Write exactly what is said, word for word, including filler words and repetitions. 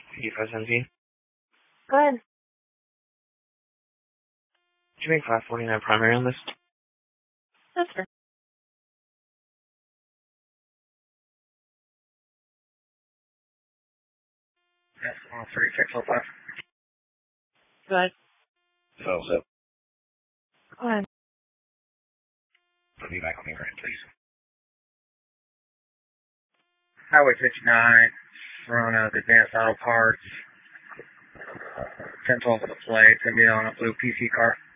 E five seventeen. Go ahead. Did you make five forty-nine primary on this? Yes, sir. Yes, one three six oh five. Go ahead. So, so. Go ahead. Put me back on the grid, please. Highway fifty-nine, front of Advanced Auto Parts. ten twelve for the plate. It's going to be on a blue P C car.